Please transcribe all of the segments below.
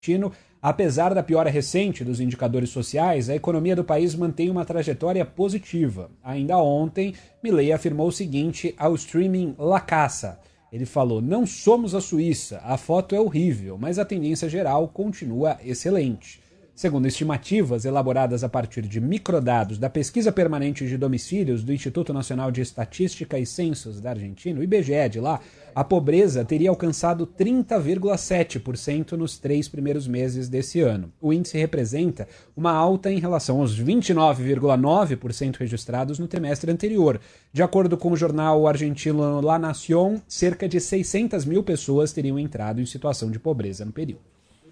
argentino. Apesar da piora recente dos indicadores sociais, a economia do país mantém uma trajetória positiva. Ainda ontem, Milei afirmou o seguinte ao streaming La Casa. Ele falou: não somos a Suíça, a foto é horrível, mas a tendência geral continua excelente. Segundo estimativas elaboradas a partir de microdados da Pesquisa Permanente de Domicílios do Instituto Nacional de Estatística e Censos da Argentina, o IBGE de lá, a pobreza teria alcançado 30,7% nos 3 primeiros meses desse ano. O índice representa uma alta em relação aos 29,9% registrados no trimestre anterior. De acordo com o jornal argentino La Nación, cerca de 600 mil pessoas teriam entrado em situação de pobreza no período.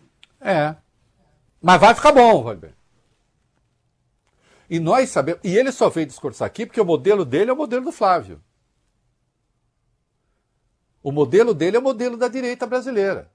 Mas vai ficar bom, Roberto. E nós sabemos. E ele só veio discursar aqui porque o modelo dele é o modelo do Flávio. O modelo dele é o modelo da direita brasileira.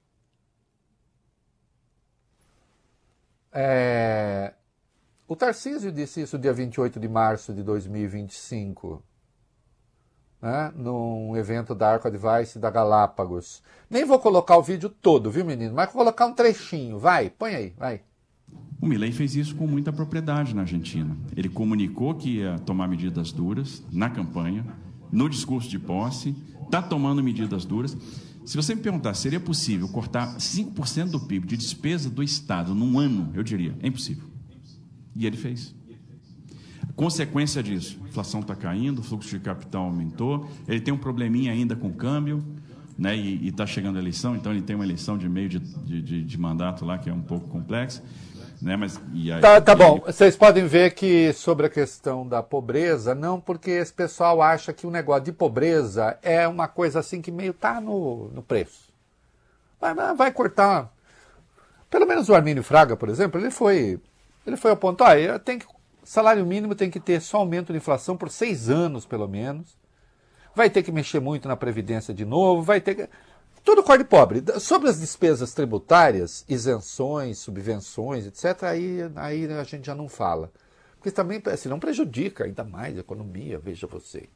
O Tarcísio disse isso dia 28 de março de 2025, né, num evento da Arco Advice da Galápagos. Nem vou colocar o vídeo todo, viu, menino? Mas vou colocar um trechinho. Vai, põe aí, vai. O Milei fez isso com muita propriedade na Argentina. Ele comunicou que ia tomar medidas duras na campanha, no discurso de posse, está tomando medidas duras. Se você me perguntar, seria possível cortar 5% do PIB de despesa do Estado num ano? Eu diria, é impossível. E ele fez. Consequência disso, a inflação está caindo, o fluxo de capital aumentou, ele tem um probleminha ainda com o câmbio, né, e está chegando a eleição, então ele tem uma eleição de meio de mandato lá que é um pouco complexa. Né, mas, tá bom, vocês podem ver que sobre a questão da pobreza, não, porque esse pessoal acha que o negócio de pobreza é uma coisa assim que meio tá no preço. Vai cortar. Pelo menos o Armínio Fraga, por exemplo, ele foi ao ponto, salário mínimo tem que ter só aumento de inflação por 6 anos, pelo menos. Vai ter que mexer muito na Previdência de novo, vai ter que... Tudo cor de pobre. Sobre as despesas tributárias, isenções, subvenções, etc., aí a gente já não fala. Porque também, senão prejudica ainda mais a economia, veja você.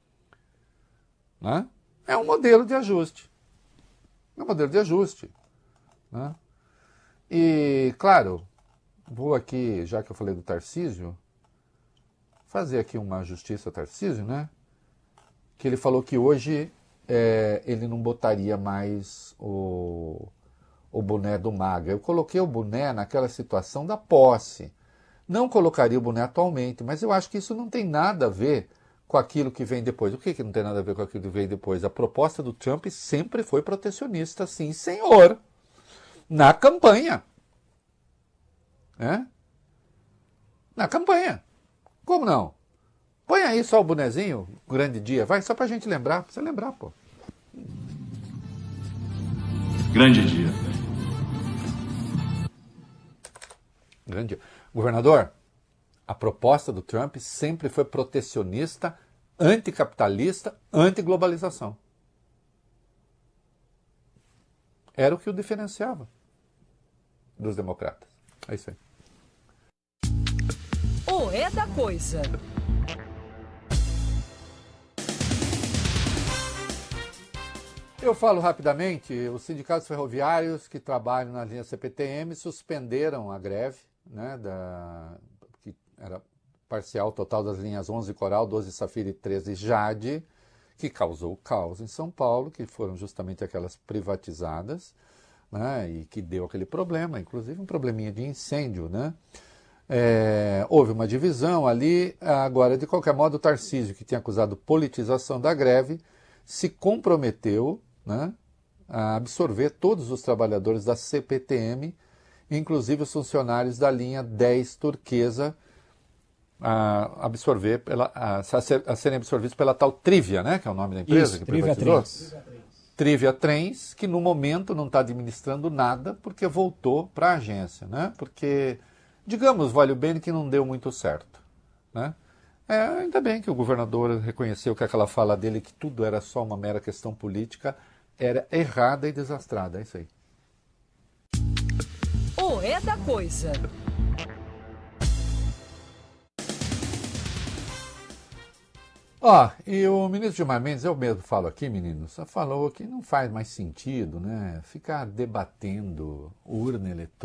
Né? É um modelo de ajuste. Né? E, claro, vou aqui, já que eu falei do Tarcísio, fazer aqui uma justiça ao Tarcísio, né? Que ele falou que hoje... ele não botaria mais o boné do Maga. Eu coloquei o boné naquela situação da posse. Não colocaria o boné atualmente, mas eu acho que isso não tem nada a ver com aquilo que vem depois. O que não tem nada a ver com aquilo que vem depois? A proposta do Trump sempre foi protecionista, sim, senhor. Na campanha. Na campanha. Como não? Põe aí só o bonezinho, grande dia, vai, só pra gente lembrar, pra você lembrar, pô. Grande dia. Grande dia. Governador, a proposta do Trump sempre foi protecionista, anticapitalista, antiglobalização. Era o que o diferenciava dos democratas. É isso aí. O É da Coisa. Eu falo rapidamente, os sindicatos ferroviários que trabalham na linha CPTM suspenderam a greve, né, que era parcial total das linhas 11 Coral, 12 Safira e 13 Jade, que causou caos em São Paulo, que foram justamente aquelas privatizadas, né, e que deu aquele problema, inclusive um probleminha de incêndio, né? Houve uma divisão ali. Agora, de qualquer modo, o Tarcísio, que tinha acusado politização da greve, se comprometeu, né, a absorver todos os trabalhadores da CPTM, inclusive os funcionários da linha 10 turquesa, a serem absorvidos pela tal Trivia, né, que é o nome da empresa. Isso, que Trivia privatizou. Trens. Trivia Trens, que no momento não está administrando nada porque voltou para a agência, né? Porque, digamos, vale o bem que não deu muito certo, né? Ainda bem que o governador reconheceu que aquela fala dele, que tudo era só uma mera questão política, era errada e desastrada. É isso aí. O É da Coisa. Ó, e o ministro Gilmar Mendes, eu mesmo falo aqui, meninos, só falou que não faz mais sentido, né, ficar debatendo urna eletrônica.